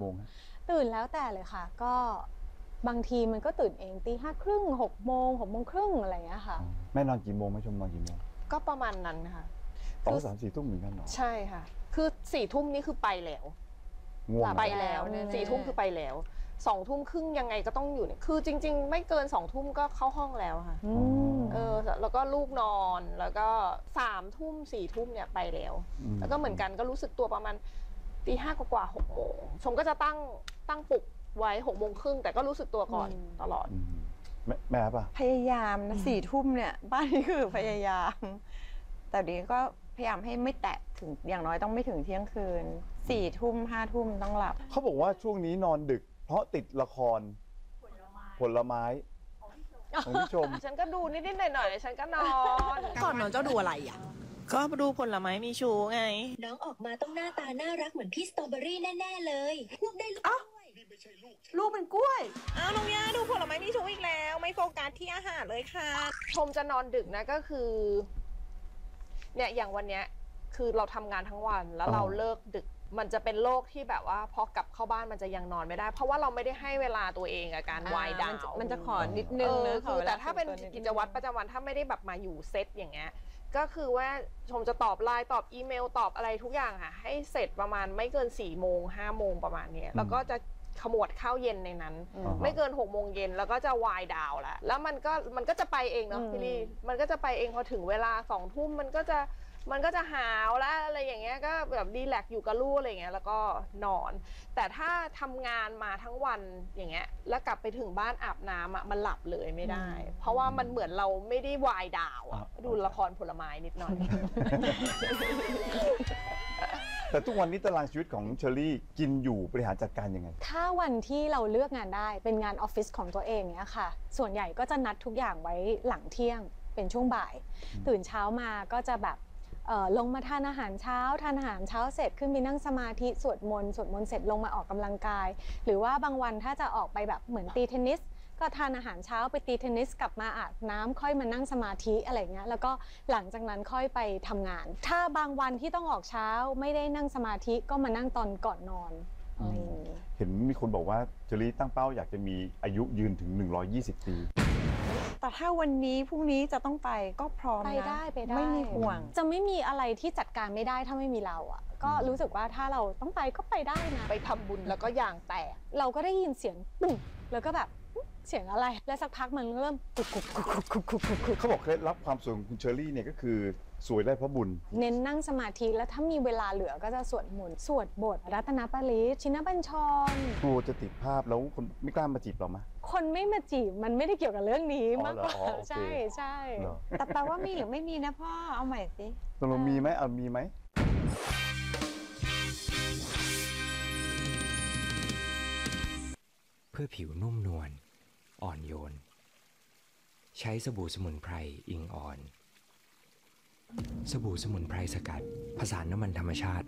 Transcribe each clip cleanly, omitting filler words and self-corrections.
งฮะตื่นแล้วแต่เลยค่ะก็บางทีมันก็ตื่นเอง5:30 6:00 6:30อะไรอย่างเงี้ยค่ะแม่นอนกี่โมงแม่ชมนอนกี่โมงก็ประมาณนั้นค่ะ 3-4 ทุ่มเหมือนกันเหรอใช่ค่ะคือ4 ทุ่มนี่คือไปแล้วง่วงไปแล้ว4 ทุ่มคือไปแล้ว20:30ยังไงก็ต้องอยู่เนี่ยคือจริงๆไม่เกิน20:00ก็เข้าห้องแล้วค่ะแล้วก็ลูกนอนแล้วก็3 ทุ่ม4 ทุ่มเนี่ยไปแล้วแล้วก็เหมือนกันก็รู้สึกตัวประมาณ5:00กว่า6 โมงชมก็จะตั้งปลุกไว้6:30แต่ก็รู้สึกตัวก่อนตลอดแม่ป่ะพยายามนะ4 ทุ่มเนี่ยบ้านนี้คือพยายามแต่ดีก็พยายามให้ไม่แตะถึงอย่างน้อยต้องไม่ถึงเที่ยงคืน4 ทุ่ม5 ทุ่มต้องหลับเขาบอกว่าช่วงนี้นอนดึกเพราะติดละครผลไม้ของพี่ชมฉันก็ดูนิดๆหน่อยๆฉันก็นอนก่อนนอนเจ้าดูอะไรอ่ะก็ดูผลไม้มีชูไงน้องออกมาต้องหน้าตาน่ารักเหมือนพี่สตรอเบอรี่แน่ๆเลยลูกได้ลูกด้วยลูกเป็นกล้วยน้องย่าดูผลไม้มีชูอีกแล้วไม่โฟกัสที่อาหารเลยค่ะชมจะนอนดึกนะก็คือเนี่ยอย่างวันเนี้ยคือเราทำงานทั้งวันแล้วเราเลิกดึกมันจะเป็นโรคที่แบบว่าพอกลับเข้าบ้านมันจะยังนอนไม่ได้เพราะว่าเราไม่ได้ให้เวลาตัวเองกับการวายดาวมันจะขอนิดนึงนะคือแต่ถ้าเป็นกิจวัตรประจำวันถ้าไม่ได้แบบมาอยู่เซตอย่างเงี้ยก็คือว่าชมจะตอบไลน์ตอบอีเมลตอบอะไรทุกอย่างค่ะให้เสร็จประมาณไม่เกิน4 โมง5 โมงประมาณนี้แล้วก็จะขมวดข้าวเย็นในนั้นไม่เกิน6 โมงเย็นแล้วก็จะวายดาวแล้วมันก็จะไปเองเนาะพี่ลี่มันก็จะไปเองพอถึงเวลา2 ทุ่มมันก็จะหาวแล้วอะไรอย่างเงี้ยก็แบบรีแลกซ์อยู่กับลูกอะไรอย่างเงี้ยแล้วก็นอนแต่ถ้าทำงานมาทั้งวันอย่างเงี้ยแล้วกลับไปถึงบ้านอาบน้ำอ่ะมันหลับเลยไม่ได้เพราะว่ามันเหมือนเราไม่ได้วายดาวอ่ะดูละครผลไม้นิดหน่อยแต่ทุกวันนี้ตารางชีวิตของเชอรี่กินอยู่บริหารจัดการยังไงถ้าวันที่เราเลือกงานได้เป็นงานออฟฟิศของตัวเองเนี้ยค่ะส่วนใหญ่ก็จะนัดทุกอย่างไว้หลังเที่ยงเป็นช่วงบ่ายตื่นเช้ามาก็จะแบบลงมาทานอาหารเช้าเสร็จขึ้นไปนั่งสมาธิสวดมนต์เสร็จลงมาออกกำลังกายหรือว่าบางวันถ้าจะออกไปแบบเหมือนตีเทนนิสก็ทานอาหารเช้าไปตีเทนนิสกลับมาอาบน้ำค่อยมานั่งสมาธิอะไรเงี้ยแล้วก็หลังจากนั้นค่อยไปทำงานถ้าบางวันที่ต้องออกเช้าไม่ได้นั่งสมาธิก็มานั่งตอนก่อนนอนอะไรอย่างนี้เห็นมีคนบอกว่าเชอรี่ตั้งเป้าอยากจะมีอายุยืนถึง120 ปีแต่ถ้าวันนี้พรุ่งนี้จะต้องไปก็พร้อมนะไปได้ไม่มีห่วงจะไม่มีอะไรที่จัดการไม่ได้ถ้าไม่มีเราอ่ะก็รู้สึกว่าถ้าเราต้องไปก็ไปได้นะไปทำบุญแล้วก็อย่างแตกเราก็ได้ยินเสียงปุ้งแล้วก็แบบเสียงอะไรแล้วสักพักมันเริ่มกุกเขาบอกเคล็ดลับความสวยของคุณเชอรี่เนี่ยก็คือสวยได้เพราะบุญเน้นนั่งสมาธิแล้วถ้ามีเวลาเหลือก็จะสวดมนต์สวดบทรัตนปริศชินบัญชรกลัวจะติดภาพแล้วคนไม่กล้ามาจีบเราไหมคนไม่มาจีบมันไม่ได้เกี่ยวกับเรื่องนี้มากกว่าใช่แต่แปลว่ามีหรือไม่มีนะพ่อเอาใหม่สิตกลงมีไหมมีไหมเพื่อผิวนุ่มนวลอ่อนโยนใช้สบู่สมุนไพรอิงอ่อนสบู่สมุนไพรสกัดผสานน้ำมันธรรมชาติ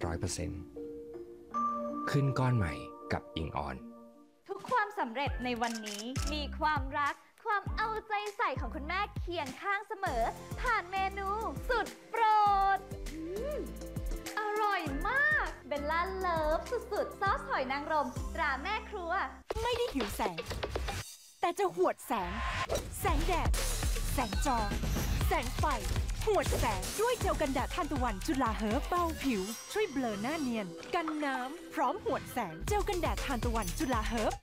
100% ขึ้นก้อนใหม่กับอิงอ่อนทุกความสำเร็จในวันนี้มีความรักความเอาใจใส่ของคุณแม่เคียงข้างเสมอผ่านเมนูสุดโปรดอร่อยมากเบลล่าเลิฟสุดๆซอสหอยนางรมตราแม่ครัวไม่ได้หิวแสงแต่จะหวดแสงแสงแดดแสงจอแสงไฟหวดแสงด้วยเจลกันแดดทานตะวันจุฬาเฮิร์บเบาผิวช่วยเบลอหน้าเนียนกันน้ำพร้อมหวดแสงเจลกันแดดทานตะวันจุฬาเฮิร์บ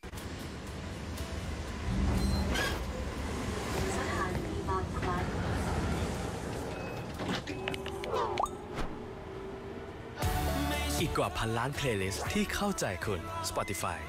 สถานีบางพลัดอีกกว่า1,000 ล้านเพลย์ลิสต์ที่เข้าใจคุณ Spotify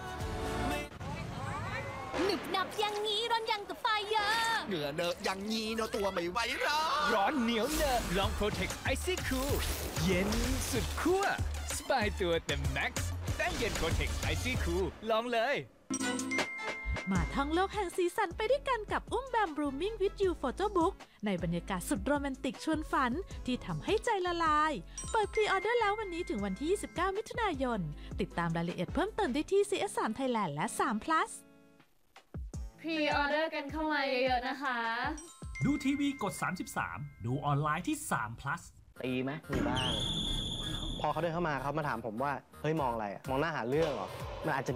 หนึบหนับอย่างนี้ร้อนยังกับไฟเยอะเหงื่อเนอะอย่างนี้เนาะตัวไม่ไหวหรอร้อนเหนียวเนอะลอง Protect Icy Cool เย็นสุดขั้วสบายตัวเต็มแม็กซ์แป้งเย็น Protect Icy Cool ลองเลยมาท่องโลกแห่งสีสันไปด้วยกันกับอุ้มแบม Blooming with You Photo Book ในบรรยากาศสุดโรแมนติกชวนฝันที่ทำให้ใจละลายเปิดพรีออเดอร์แล้ววันนี้ถึงวันที่29 มิถุนายนติดตามรายละเอียดเพิ่มเติมได้ที่ CS3 Thailand และ3 Plus พรีออเดอร์กันเข้ามาเยอะๆนะคะดูทีวีกด33ดูออนไลน์ที่3 plus ตีไหมมีบ้างพอเขาเดินเข้ามาเขามาถามผมว่าเฮ้ยมองอะไรมองหน้าหาเรื่องเหรอมันอาจจะ